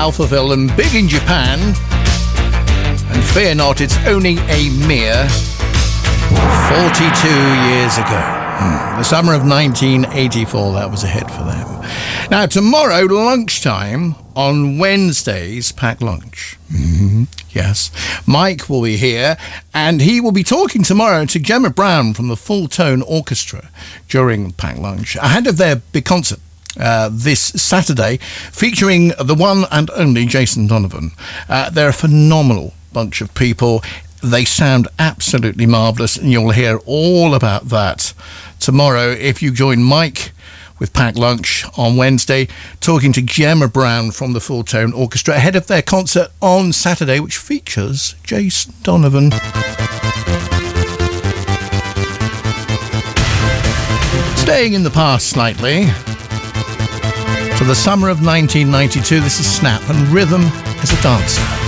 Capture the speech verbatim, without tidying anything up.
Alphaville and big in Japan. And fear not, it's only a mere forty-two years ago. Hmm. The summer of nineteen eighty-four, that was a hit for them. Now, tomorrow, lunchtime, on Wednesday's Packed Lunch. Mm-hmm. Yes. Mike will be here, and he will be talking tomorrow to Gemma Brown from the Full Tone Orchestra during Packed Lunch, ahead of their big concert uh, this Saturday, featuring the one and only Jason Donovan. Uh, they're a phenomenal bunch of people. They sound absolutely marvellous, and you'll hear all about that tomorrow if you join Mike with Packed Lunch on Wednesday, talking to Gemma Brown from the Full Tone Orchestra ahead of their concert on Saturday, which features Jason Donovan. Staying in the past slightly, to the summer of nineteen ninety-two, this is Snap and Rhythm as a Dancer.